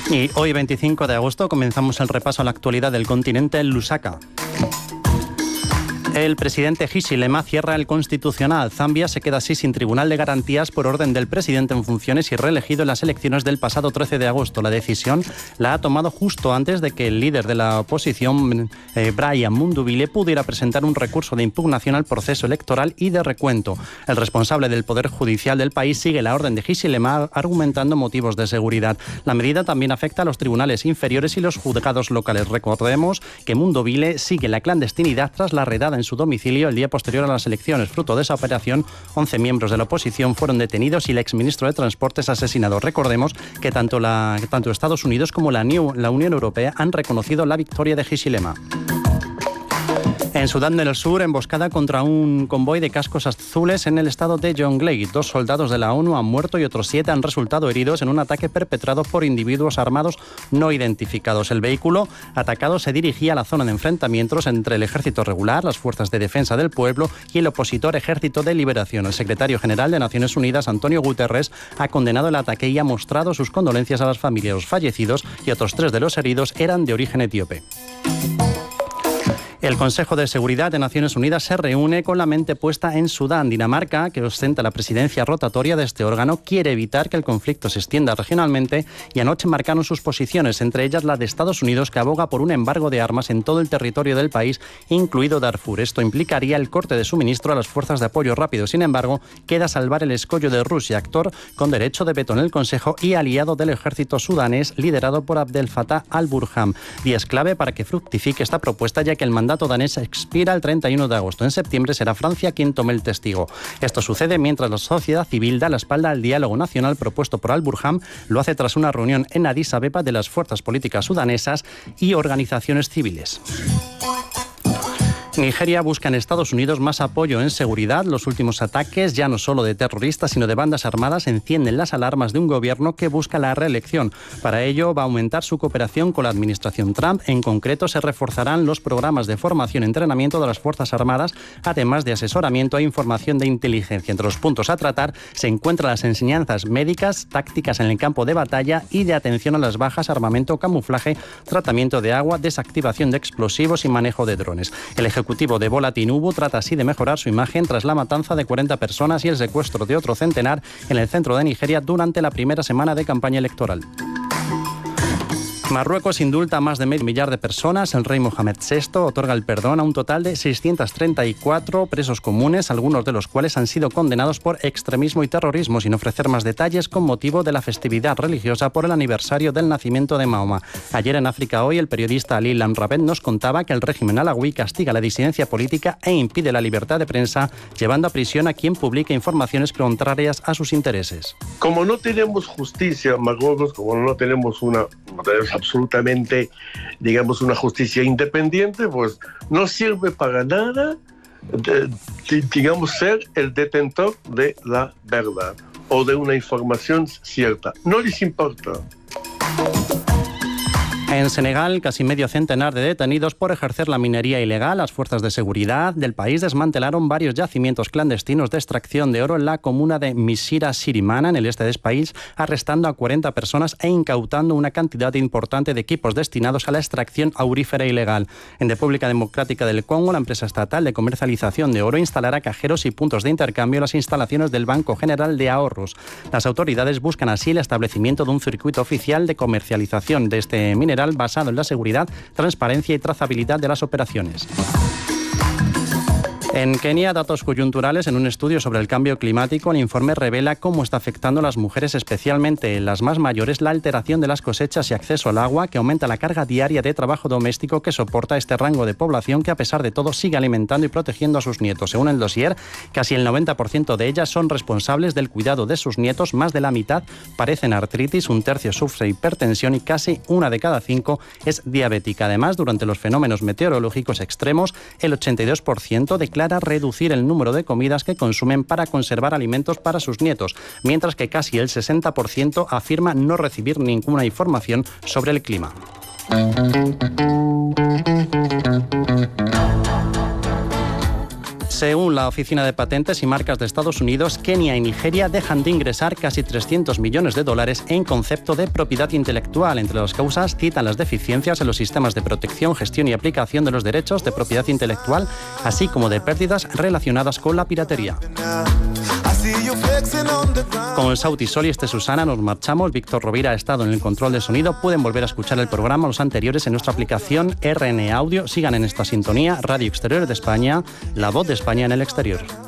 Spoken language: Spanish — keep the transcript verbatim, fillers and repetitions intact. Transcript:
Y hoy, veinticinco de agosto, comenzamos el repaso a la actualidad del continente en Lusaka. El presidente Hichilema cierra el Constitucional. Zambia se queda así sin tribunal de garantías por orden del presidente en funciones y reelegido en las elecciones del pasado trece de agosto. La decisión la ha tomado justo antes de que el líder de la oposición, eh, Brian Mundubile, pudiera presentar un recurso de impugnación al proceso electoral y de recuento. El responsable del Poder Judicial del país sigue la orden de Hichilema argumentando motivos de seguridad. La medida también afecta a los tribunales inferiores y los juzgados locales. Recordemos que Mundubile sigue la clandestinidad tras la redada en su domicilio el día posterior a las elecciones. Fruto de esa operación, once miembros de la oposición fueron detenidos y el exministro de Transportes asesinado. Recordemos que tanto, la, que tanto Estados Unidos como la, New, la Unión Europea han reconocido la victoria de Hichilema. En Sudán del Sur, emboscada contra un convoy de cascos azules en el estado de Jonglei. Dos soldados de la ONU han muerto y otros siete han resultado heridos en un ataque perpetrado por individuos armados no identificados. El vehículo atacado se dirigía a la zona de enfrentamientos entre el ejército regular, las fuerzas de defensa del pueblo y el opositor Ejército de Liberación. El secretario general de Naciones Unidas, Antonio Guterres, ha condenado el ataque y ha mostrado sus condolencias a las familias. Los fallecidos y otros tres de los heridos eran de origen etíope. El Consejo de Seguridad de Naciones Unidas se reúne con la mente puesta en Sudán. Dinamarca, que ostenta la presidencia rotatoria de este órgano, quiere evitar que el conflicto se extienda regionalmente y anoche marcaron sus posiciones, entre ellas la de Estados Unidos, que aboga por un embargo de armas en todo el territorio del país, incluido Darfur. Esto implicaría el corte de suministro a las fuerzas de apoyo rápido. Sin embargo, queda salvar el escollo de Rusia, actor con derecho de veto en el Consejo y aliado del ejército sudanés liderado por Abdel Fattah al-Burhan. Día es clave para que fructifique esta propuesta, ya que el mandato El mandato danés expira el treinta y uno de agosto. En septiembre será Francia quien tome el testigo. Esto sucede mientras la sociedad civil da la espalda al diálogo nacional propuesto por al-Burhan. Lo hace tras una reunión en Addis Abeba de las fuerzas políticas sudanesas y organizaciones civiles. Nigeria busca en Estados Unidos más apoyo en seguridad. Los últimos ataques, ya no solo de terroristas, sino de bandas armadas, encienden las alarmas de un gobierno que busca la reelección. Para ello, va a aumentar su cooperación con la administración Trump. En concreto, se reforzarán los programas de formación y entrenamiento de las Fuerzas Armadas, además de asesoramiento e información de inteligencia. Entre los puntos a tratar se encuentran las enseñanzas médicas, tácticas en el campo de batalla y de atención a las bajas, armamento, camuflaje, tratamiento de agua, desactivación de explosivos y manejo de drones. El ejecutivo de Bola Tinubu trata así de mejorar su imagen tras la matanza de cuarenta personas y el secuestro de otro centenar en el centro de Nigeria durante la primera semana de campaña electoral. Marruecos indulta a más de medio millar de personas. El rey Mohamed sexto otorga el perdón a un total de seiscientos treinta y cuatro presos comunes, algunos de los cuales han sido condenados por extremismo y terrorismo, sin ofrecer más detalles con motivo de la festividad religiosa por el aniversario del nacimiento de Mahoma. Ayer en África Hoy, el periodista Ali Lamrabet nos contaba que el régimen alawí castiga la disidencia política e impide la libertad de prensa, llevando a prisión a quien publique informaciones contrarias a sus intereses. Como no tenemos justicia en Marruecos, como no tenemos una... No tenemos absolutamente, digamos, una justicia independiente, pues no sirve para nada, de, de, digamos, ser el detentor de la verdad o de una información cierta. No les importa. En Senegal, casi medio centenar de detenidos por ejercer la minería ilegal. Las fuerzas de seguridad del país desmantelaron varios yacimientos clandestinos de extracción de oro en la comuna de Missira Sirimana, en el este del país, arrestando a cuarenta personas e incautando una cantidad importante de equipos destinados a la extracción aurífera ilegal. En República Democrática del Congo, la empresa estatal de comercialización de oro instalará cajeros y puntos de intercambio en las instalaciones del Banco General de Ahorros. Las autoridades buscan así el establecimiento de un circuito oficial de comercialización de este mineral basado en la seguridad, transparencia y trazabilidad de las operaciones. En Kenia, datos coyunturales. En un estudio sobre el cambio climático, el informe revela cómo está afectando a las mujeres, especialmente en las más mayores, la alteración de las cosechas y acceso al agua, que aumenta la carga diaria de trabajo doméstico que soporta este rango de población que, a pesar de todo, sigue alimentando y protegiendo a sus nietos. Según el dossier, casi el noventa por ciento de ellas son responsables del cuidado de sus nietos, más de la mitad padecen artritis, un tercio sufre hipertensión y casi una de cada cinco es diabética. Además, durante los fenómenos meteorológicos extremos, el ochenta y dos por ciento declara reducir el número de comidas que consumen para conservar alimentos para sus nietos, mientras que casi el sesenta por ciento afirma no recibir ninguna información sobre el clima. Según la Oficina de Patentes y Marcas de Estados Unidos, Kenia y Nigeria dejan de ingresar casi trescientos millones de dólares en concepto de propiedad intelectual. Entre las causas citan las deficiencias en los sistemas de protección, gestión y aplicación de los derechos de propiedad intelectual, así como de pérdidas relacionadas con la piratería. Con el Sauti Sol y este Susana nos marchamos. Víctor Rovira ha estado en el control de sonido. Pueden volver a escuchar el programa, los anteriores, en nuestra aplicación R N Audio. Sigan en esta sintonía, Radio Exterior de España, la voz de España en el exterior.